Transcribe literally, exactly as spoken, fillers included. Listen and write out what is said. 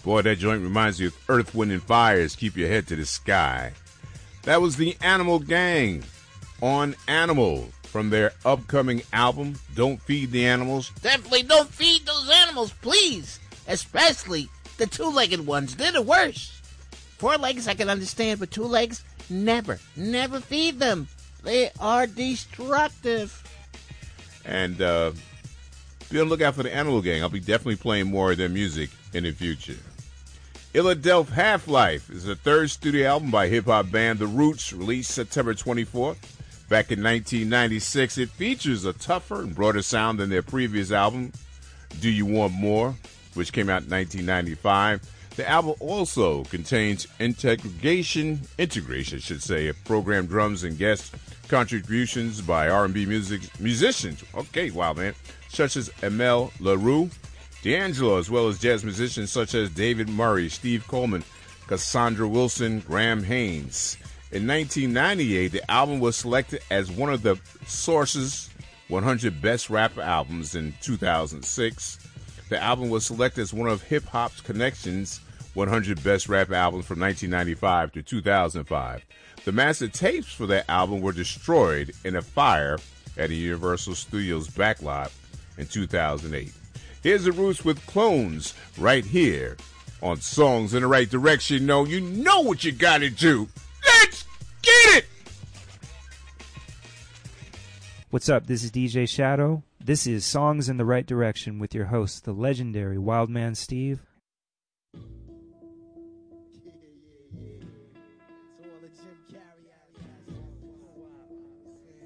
Boy, that joint reminds you of Earth, Wind, and Fire's Keep Your Head to the Sky. That was the Animal Gang on Animal from their upcoming album, Don't Feed the Animals. Definitely don't feed those animals, please. Especially the two-legged ones. They're the worst. Four legs I can understand, but two legs, never, never feed them. They are destructive. And uh, be on the lookout for the Animal Gang. I'll be definitely playing more of their music in the future. Illadelph Half-Life is the third studio album by hip-hop band The Roots, released September twenty-fourth. Back in nineteen ninety-six, it features a tougher and broader sound than their previous album, Do You Want More, which came out in nineteen ninety-five. The album also contains integration, integration, I should say, of programmed drums and guest contributions by R and B music musicians. Okay, wow, man. Such as Amel LaRue, D'Angelo, as well as jazz musicians such as David Murray, Steve Coleman, Cassandra Wilson, Graham Haynes. In nineteen ninety-eight, the album was selected as one of the Source's one hundred Best Rap Albums in two thousand six. The album was selected as one of Hip Hop's Connections one hundred Best Rap Albums from nineteen ninety-five to two thousand five. The master tapes for that album were destroyed in a fire at a Universal Studios backlot in two thousand eight. Here's The Roots with Clones right here on Songs in the Right Direction. No, you know what you gotta do. Let's get it! What's up? This is D J Shadow. This is Songs in the Right Direction with your host, the legendary Wildman Steve.